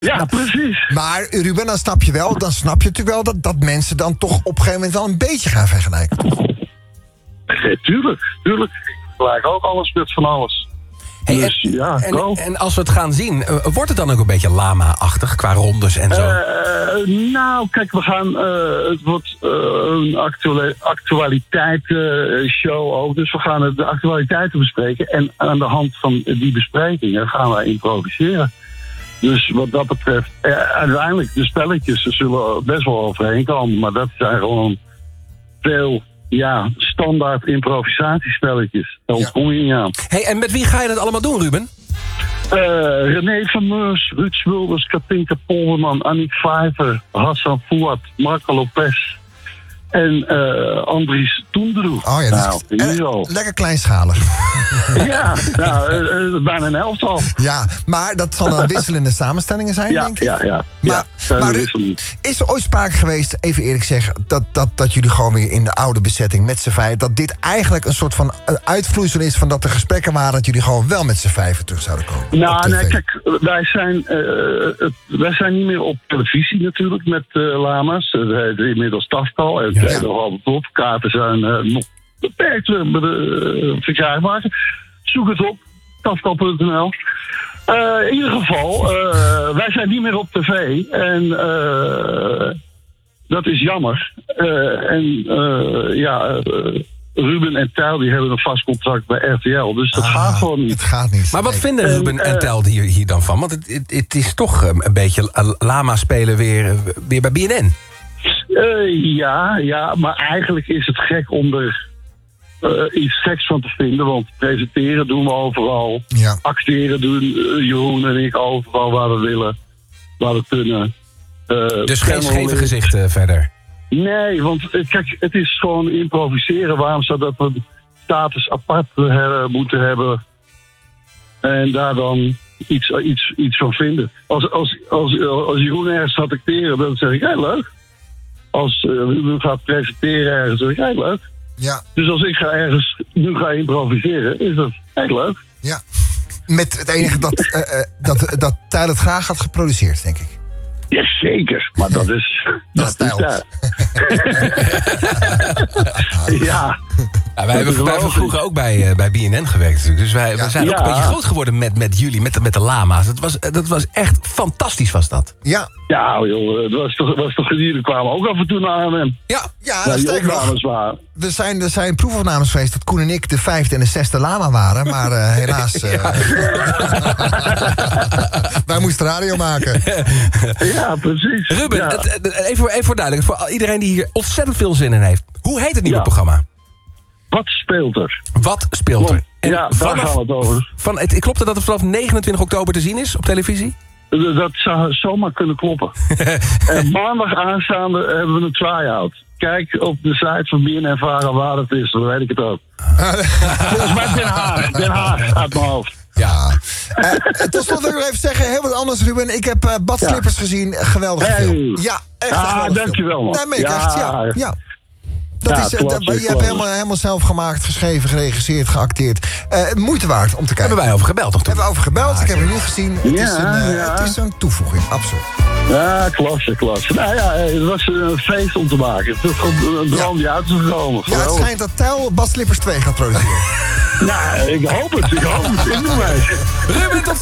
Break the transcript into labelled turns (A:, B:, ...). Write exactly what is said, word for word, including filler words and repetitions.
A: Ja, precies.
B: Maar Ruben, dan snap je wel, dan snap je natuurlijk wel dat, dat mensen dan toch op een gegeven moment wel een beetje gaan vergelijken.
A: Nee, tuurlijk, tuurlijk. Ik vergelijk ook alles met van alles.
C: Hey,
A: dus
C: en,
A: ja,
C: en,
A: go.
C: en als we het gaan zien, uh, wordt het dan ook een beetje lama-achtig qua rondes en zo?
A: Uh, nou, kijk, we gaan. Uh, het wordt uh, een actuele, actualiteitenshow ook. Dus we gaan de actualiteiten bespreken. En aan de hand van die besprekingen gaan wij improviseren. Dus wat dat betreft, uh, uiteindelijk, de spelletjes zullen best wel overheen komen. Maar dat zijn gewoon veel. Ja, standaard improvisatiespelletjes. Daar ontkom je niet aan.
C: Hey, en met wie ga je dat allemaal doen, Ruben?
A: Uh, René van Meurs, Ruud Smulders, Katinka Polderman, Annick Vijver, Hassan Fouad, Marco Lopez en uh, Andries Toendroe.
B: Oh ja, dat
A: nou,
B: is
A: hier al.
B: lekker kleinschalig.
A: Ja, nou, uh, uh, bijna een elftal.
B: Ja, maar dat zal dan wisselende samenstellingen zijn,
A: Ja,
B: denk ik.
A: ja, ja.
B: Maar,
A: ja,
B: maar
A: er
B: Ru- is er ooit sprake geweest, even eerlijk zeggen, dat, dat, dat jullie gewoon weer in de oude bezetting met z'n vijf, dat dit eigenlijk een soort van een uitvloeisel is van dat er gesprekken waren dat jullie gewoon wel met z'n vijven terug zouden komen?
A: Nou, nee, kijk, wij zijn, uh, het, wij zijn niet meer op televisie natuurlijk met uh, lama's. Het heet inmiddels Taftal. Het heet nog altijd op. Kaarten zijn uh, nog beperkt uh, uh, verkrijgbaar. Zoek het op, taftal punt n l. Uh, in ieder geval, uh, wij zijn niet meer op tv. En uh, dat is jammer. Uh, en uh, ja, uh, Ruben en Tijl die hebben een vast contract bij R T L. Dus dat
B: Ah,
A: gaat gewoon niet.
B: Het gaat niet.
C: Maar wat
B: Nee.
C: vinden Ruben
A: En,
C: en
A: uh,
C: Tijl hier, hier dan van? Want het, het, het is toch um, een beetje uh, lama spelen weer, uh, weer bij B N N.
A: Uh, ja, ja, maar eigenlijk is het gek om er uh, iets geks van te vinden. Want presenteren doen we overal.
B: Ja.
A: Acteren doen uh, Jeroen en ik overal waar we willen. Waar we kunnen. Uh,
C: Dus geen
A: panel-
C: scheve gezichten verder.
A: Nee, want uh, kijk, het is gewoon improviseren. Waarom zou dat een status apart uh, moeten hebben? En daar dan iets, iets, iets van vinden. Als, als, als, als Jeroen ergens gaat acteren, dan zeg ik, hey, leuk. Als uh, Ruben gaat presenteren ergens, dan zeg ik, hey, leuk.
B: Ja,
A: Dus als ik ga ergens nu ga improviseren, is dat heel leuk.
B: ja. Met het enige dat, uh, uh, dat, dat Tijl het graag had geproduceerd, denk ik.
A: Jazeker, maar dat is...
B: Dat is Tijl.
A: Tijl. Ja.
C: Ja, wij hebben, wij hebben vroeger ook bij, uh, bij B N N gewerkt natuurlijk. Dus wij,
B: Ja.
C: wij zijn ook
A: Ja.
C: een beetje groot geworden met, met jullie, met de, met de lama's. Dat was, dat was echt fantastisch, was dat.
B: Ja,
A: Ja, joh, het was toch, was toch jullie kwamen ook af en toe naar A M M.
C: Ja,
B: ja,
A: Ja,
B: dat
A: die
B: sterker nog.
A: opnames waren.
B: Er zijn, er zijn proefopnames geweest dat Koen en ik de vijfde en de zesde lama waren. Maar uh, helaas... Uh, wij moesten radio maken.
A: Ja, precies.
C: Ruben,
A: Ja.
C: het, het- even, even voor duidelijk, voor iedereen die hier ontzettend veel zin in heeft. Hoe heet het nieuwe
A: Ja.
C: programma?
A: Wat speelt er?
C: Wat speelt er? En
A: Ja, daar
C: vanaf-
A: gaan we het over.
C: Van, het, klopt het dat het vanaf negenentwintig oktober te zien is op televisie?
A: Dat dat zou zomaar kunnen kloppen. En maandag aanstaande hebben we een try-out. Kijk op de site van B N N Vara waar het is, dan weet ik het ook. Volgens mij Den Haag, Den Haag uit mijn hoofd.
B: Ja. Uh, tot slot wil ik nog even zeggen, heel wat anders, Ruben. Ik heb uh, Bad
A: Ja.
B: Slippers gezien. Geweldige
A: Hey.
B: film. Ja, echt een
A: Ah,
B: geweldige film.
A: dankjewel, man.
B: Nee, meen ik
A: Ja.
B: echt, ja. ja. Dat
A: Ja,
B: is, uh,
A: klopt,
B: dat- je
A: klopt.
B: hebt helemaal, helemaal zelf gemaakt, geschreven, geregisseerd, geacteerd. Uh, moeite waard om te kijken.
C: Hebben wij over gebeld toch toen?
B: Hebben we over gebeld, ik heb hem nu gezien. Het,
A: Ja,
B: is een, uh,
A: ja.
B: het is een toevoeging, absoluut.
A: Ja, klasse, klasse. Nou ja, het was een feest om te maken. Het was gewoon een droom die uit is gekomen.
B: Ja, het
A: Geweldig.
B: schijnt dat Tijl Bad Slippers twee gaat produceren.
A: Nou, ik hoop het, ik hoop het. Ik doe mij.
C: Ruben, tot